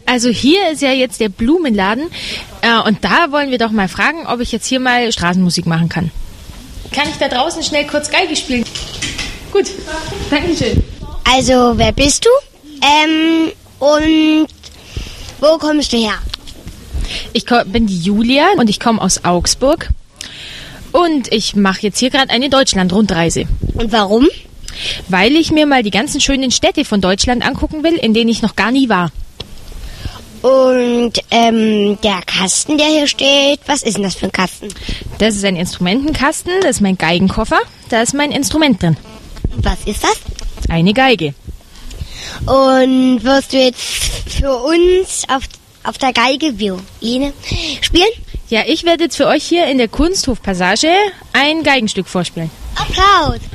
Also hier ist ja jetzt der Blumenladen und da wollen wir doch mal fragen, ob ich jetzt hier mal Straßenmusik machen kann. Kann ich da draußen schnell kurz Geige spielen? Gut, danke schön. Also, wer bist du? Und wo kommst du her? Ich bin die Julia und ich komme aus Augsburg. Und ich mache jetzt hier gerade eine Deutschland-Rundreise. Und warum? Weil ich mir mal die ganzen schönen Städte von Deutschland angucken will, in denen ich noch gar nie war. Und der Kasten, der hier steht, was ist denn das für ein Kasten? Das ist ein Instrumentenkasten, das ist mein Geigenkoffer, da ist mein Instrument drin. Was ist das? Eine Geige. Und wirst du jetzt für uns auf der Geige Violine spielen? Ja, ich werde jetzt für euch hier in der Kunsthofpassage ein Geigenstück vorspielen. Applaus!